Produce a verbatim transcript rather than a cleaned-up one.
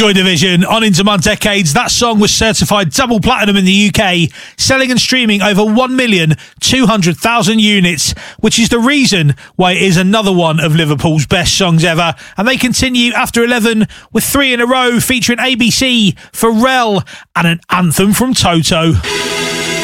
Joy Division on Into My Decades. That song was certified double platinum in the U K, selling and streaming over one million two hundred thousand units, which is the reason why it is another one of Liverpool's best songs ever. And they continue after eleven with three in a row featuring A B C, Pharrell and an anthem from Toto.